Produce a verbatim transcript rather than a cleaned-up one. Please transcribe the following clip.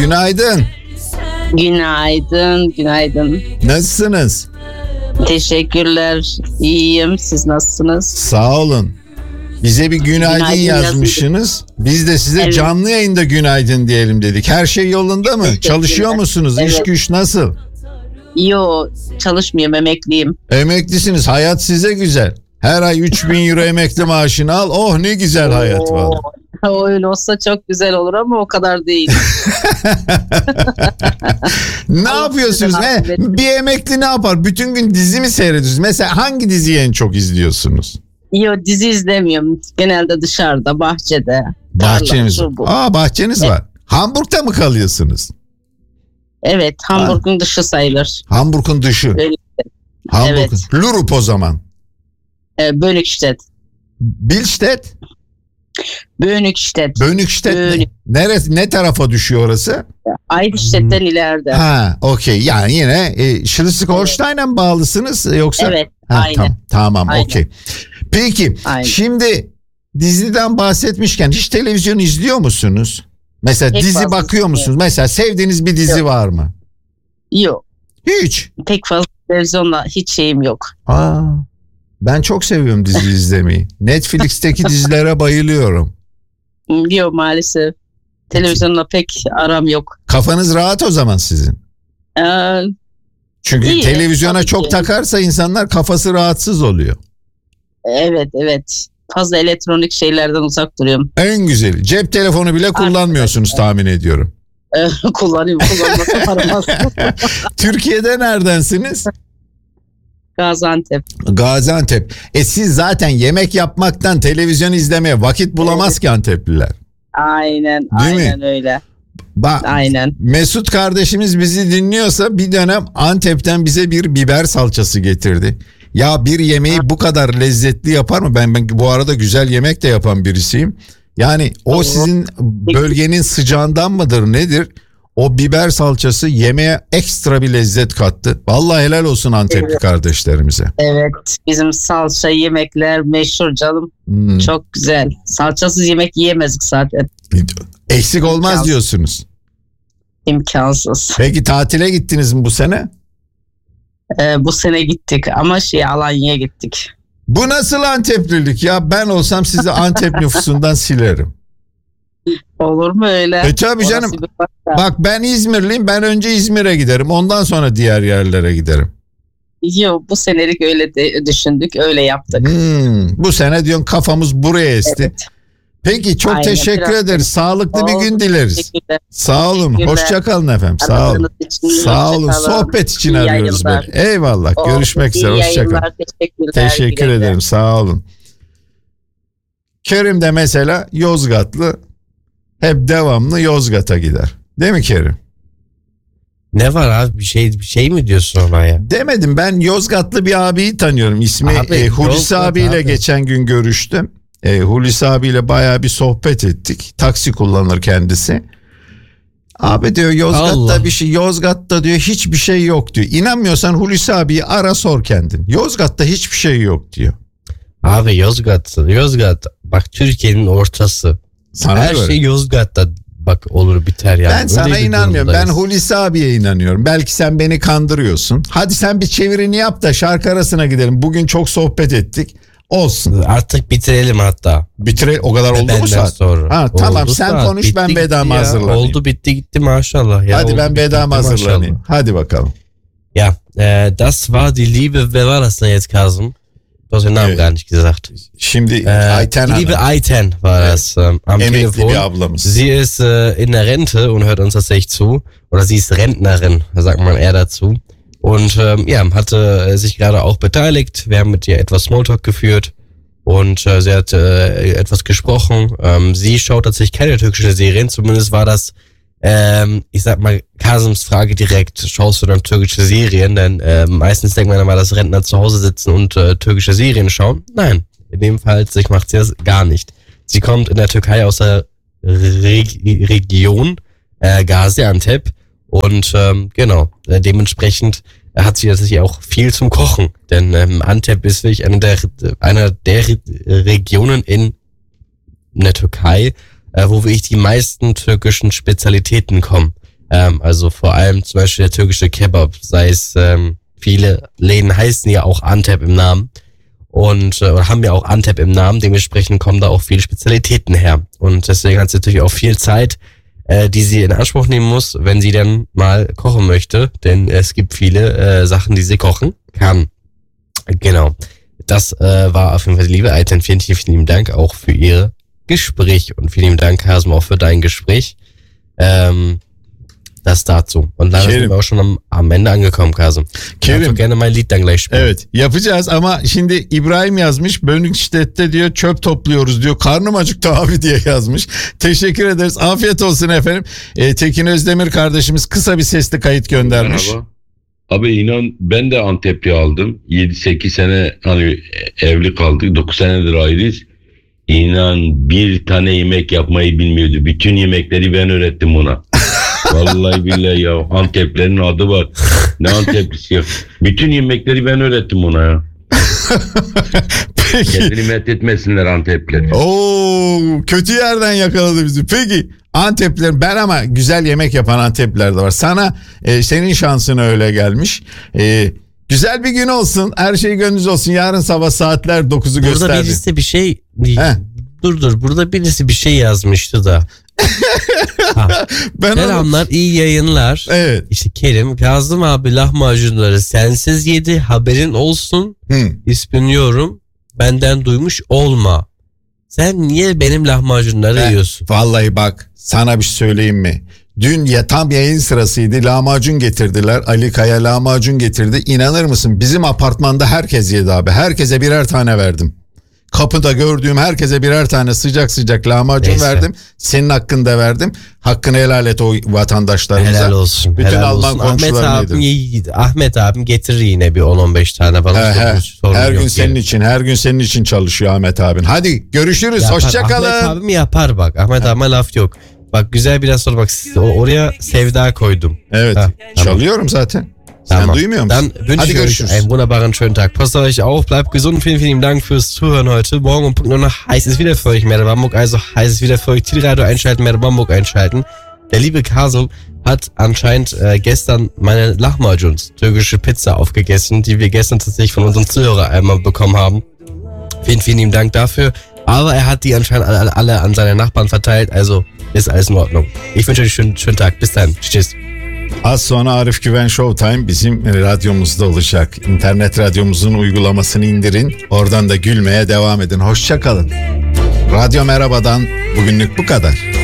Günaydın. Günaydın, günaydın. Nasılsınız? Teşekkürler. İyiyim. Siz nasılsınız? Sağ olun. Bize bir günaydın, günaydın yazmışsınız. Biz de size evet. canlı yayında günaydın diyelim dedik. Her şey yolunda mı? Çalışıyor musunuz? Evet. İş güç nasıl? Yo, çalışmıyorum, emekliyim. Emeklisiniz. Hayat size güzel. Her ay üç bin euro emekli maaşını al. Oh ne güzel hayat var. Öyle olsa çok güzel olur ama o kadar değil. Ne yapıyorsunuz? Ne? Bir emekli ne yapar? Bütün gün dizi mi seyrediyorsunuz? Mesela hangi diziyi en çok izliyorsunuz? Yok, dizi izlemiyorum. Genelde dışarıda, bahçede. Bahçeniz var. Aa, bahçeniz evet. var. Hamburg'da mı kalıyorsunuz? Evet, Hamburg'un ha. dışı sayılır. Hamburg'un dışı. Öyle. Hamburg'un. Evet. Lurup o zaman. Ee, Bönükstedt. Billstedt? Bönükstedt. Bönükstedt ne? Neresi, ne tarafa düşüyor orası? Eidelstedt'ten hmm. ileride. Ha, okey. Yani yine e, Schleswig-Holstein'e evet. mi bağlısınız yoksa? Evet, ha, aynen. Tamam, tamam okey. Peki, aynen. Şimdi diziden bahsetmişken hiç televizyon izliyor musunuz? Mesela Pek dizi bakıyor musunuz? Mesela sevdiğiniz bir dizi yok. var mı? Yok. Hiç? Pek fazla televizyonla hiç şeyim yok. Aa. Ben çok seviyorum dizi izlemeyi. Netflix'teki dizilere bayılıyorum. Yok maalesef. Televizyonla pek aram yok. Kafanız rahat o zaman sizin. Ee, Çünkü iyi, televizyona çok ki. takarsa insanlar kafası rahatsız oluyor. Evet evet. Fazla elektronik şeylerden uzak duruyorum. En güzeli. Cep telefonu bile kullanmıyorsunuz evet. tahmin ediyorum. Kullanıyorum. Kullanması paramaz. Türkiye'de neredensiniz? Gaziantep. Gaziantep. E siz zaten yemek yapmaktan televizyon izlemeye vakit bulamaz evet. ki Antepliler. Aynen. Değil aynen mi? Öyle. Bak, aynen. Mesut kardeşimiz bizi dinliyorsa bir dönem Antep'ten bize bir biber salçası getirdi. Ya bir yemeği bu kadar lezzetli yapar mı? Ben, ben bu arada güzel yemek de yapan birisiyim. Yani o sizin bölgenin sıcağından mıdır nedir? O biber salçası yemeğe ekstra bir lezzet kattı. Vallahi helal olsun Antepli evet. kardeşlerimize. Evet. Bizim salça yemekler meşhur canım. Hmm. Çok güzel. Salçasız yemek yiyemezdik zaten. Eksik olmaz İmkansız. diyorsunuz. İmkansız. Peki tatile gittiniz mi bu sene? Ee, bu sene gittik ama şey Alanya'ya gittik. Bu nasıl Anteplilik ya? Ben olsam sizi Antep nüfusundan silerim. Olur mu öyle? E tabii canım. Bak ben İzmirliyim. Ben önce İzmir'e giderim. Ondan sonra diğer yerlere giderim. Yok bu senelik öyle de düşündük. Öyle yaptık. Hmm, bu sene diyorsun kafamız buraya esti. Evet. Peki çok Aynen, teşekkür ederiz. Sağlıklı oldu, bir gün dileriz. Sağ olun. Hoşça kalın efendim. Sağ olun. Sağ olun. Sohbet için iyi arıyoruz böyle. Eyvallah. Oldu. Görüşmek üzere. Hoşça kalın. Teşekkür ederim. Güle. Sağ olun. Kerim de mesela Yozgatlı. Hep devamlı Yozgat'a gider. Değil mi Kerim? Ne var abi? Bir şey bir şey mi diyorsun ona ya? Demedim. Ben Yozgatlı bir abiyi tanıyorum. İsmi abi, e, Hulusi abiyle abi. geçen gün görüştüm. E, Hulusi abiyle bayağı bir sohbet ettik. Taksi kullanır kendisi. Abi diyor Yozgat'ta Allah. bir şey Yozgat'ta diyor hiçbir şey yok diyor. İnanmıyorsan Hulusi abiyi ara sor kendin. Yozgat'ta hiçbir şey yok diyor. Abi Yozgat, Yozgat bak Türkiye'nin ortası. Sana Her böyle. şey Yozgat'ta bak olur biter yani. Ben Öyle sana inanmıyorum. Ben Hulusi abiye inanıyorum. Belki sen beni kandırıyorsun. Hadi sen bir çevirini yap da şarkı arasına gidelim. Bugün çok sohbet ettik. Olsun. Artık bitirelim hatta. Bitire o kadar oldu mu saat? Sonra. Ha, oldu tamam sen saat. konuş bitti, ben bedava hazırlanayım. Oldu bitti gitti maşallah. Ya, Hadi oldu, ben bedava hazırlanayım. Hadi bakalım. Ja, äh, das war die Liebe. Wer war das denn jetzt, Kasım? Du hast den Namen evet. gar nicht gesagt. Şimdi äh, Ayten Die liebe Ayten war evet. das ähm, am Emekli Telefon. Sie ist äh, in der Rente und hört uns tatsächlich zu. Oder sie ist Rentnerin, sagt man eher dazu. Und ähm, ja, hatte sich gerade auch beteiligt. Wir haben mit ihr etwas Smalltalk geführt. Und äh, sie hat äh, etwas gesprochen. Ähm, sie schaut tatsächlich keine türkische Serien. Zumindest war das, ähm, ich sag mal, Kasıms Frage direkt. Schaust du dann türkische Serien? Denn äh, meistens denkt man immer, dass Rentner zu Hause sitzen und äh, türkische Serien schauen. Nein, in dem Fall sich macht sie das gar nicht. Sie kommt in der Türkei aus der Reg- Region äh, Gaziantep. Und ähm, genau, äh, dementsprechend hat sie tatsächlich auch viel zum Kochen. Denn ähm, Antep ist wirklich eine der, einer der Regionen in, in der Türkei, äh, wo wirklich die meisten türkischen Spezialitäten kommen. Ähm, also vor allem zum Beispiel der türkische Kebab, sei es, ähm, viele Läden heißen ja auch Antep im Namen und äh, haben ja auch Antep im Namen, dementsprechend kommen da auch viele Spezialitäten her. Und deswegen hat sie natürlich auch viel Zeit, äh, die sie in Anspruch nehmen muss, wenn sie dann mal kochen möchte, denn es gibt viele äh, Sachen, die sie kochen kann. Genau. Das äh, war auf jeden Fall die liebe Ayten. Vielen, vielen, vielen Dank auch für ihr Gespräch und vielen Dank, Kasım, auch für dein Gespräch. Ähm, das dazu. Und leider sind wir auch schon am, am Ende angekommen, Kasım. Kerim, gerne mein Lied dann gleich spielen. Evet, yapacağız ama şimdi İbrahim yazmış. Bölükstedt'te diyor çöp topluyoruz diyor. Karnım acıktı abi diye yazmış. Teşekkür ederiz. Afiyet olsun efendim. Ee, Tekin Özdemir kardeşimiz kısa bir sesli kayıt göndermiş. Merhaba. Abi inan ben de Antepli aldım. yedi sekiz sene hani evli kaldık. dokuz senedir ayrıyız. İnan bir tane yemek yapmayı bilmiyordu. Bütün yemekleri ben öğrettim ona. Vallahi billahi ya. Anteplerin adı var. Ne Anteplisi ya. Bütün yemekleri ben öğrettim ona ya. Peki. Kendini methetmesinler Antepleri. Oo, kötü yerden yakaladı bizi. Peki Antepliler, ben ama güzel yemek yapan Antepliler de var. Sana e, senin şansına öyle gelmiş. E, güzel bir gün olsun. Her şey gönlünüz olsun. Yarın sabah saatler dokuzu Burada gösterdi. Burada birisi bir şey... Heh. Dur dur. Burada birisi bir şey yazmıştı da. Ben Selamlar, onu... iyi yayınlar. Evet. İşte Kerim, Kazım abi lahmacunları sensiz yedi, haberin olsun. Hı. İspiniyorum, benden duymuş olma. Sen niye benim lahmacunları He, yiyorsun? Vallahi bak, sana bir şey söyleyeyim mi? Dün ya tam yayın sırasıydı, lahmacun getirdiler. Ali Kaya lahmacun getirdi. İnanır mısın? Bizim apartmanda herkes yedi abi. Herkese birer tane verdim. Kapıda gördüğüm herkese birer tane sıcak sıcak lahmacun Neyse. verdim. Senin hakkında verdim. Hakkını helal et o vatandaşlarımıza. Helal olsun. Bütün helal Alman olsun. Ahmet komşularına abim, yedim. Ahmet abim getirir yine bir on on beş tane falan. He, he. Sorun Her yok gün senin yani. için, her gün senin için çalışıyor Ahmet abin. Hadi görüşürüz. Yapar. Hoşça kalın. Ahmet abim yapar bak. Ahmet abime laf yok. Bak güzel biraz sonra bak o- oraya sevda koydum. Evet. Ha, tamam. Çalıyorum zaten. Sen Tamam. duymuyor musun? Dann wünsche Hadi ich euch görüşürüz. einen wunderbaren schönen Tag. Passt auf euch auf, bleibt gesund. Vielen, vielen Dank fürs Zuhören heute. Morgen um Punkt Null heißt es wieder für euch Merhaba Bamberg, also heißt es wieder für euch Tilradio einschalten, Merhaba Bamberg einschalten. Der liebe Kasım hat anscheinend äh, gestern meine Lahmacuns, türkische Pizza, aufgegessen, die wir gestern tatsächlich von unseren Zuhörern einmal bekommen haben. Vielen, vielen lieben Dank dafür. Aber er hat die anscheinend alle, alle an seine Nachbarn verteilt, also ist alles in Ordnung. Ich wünsche euch einen schönen, schönen Tag. Bis dann. Tschüss. Az sonra Arif Güven Showtime bizim radyomuzda olacak. İnternet radyomuzun uygulamasını indirin. Oradan da gülmeye devam edin. Hoşça kalın. Radyo Merhaba'dan bugünlük bu kadar.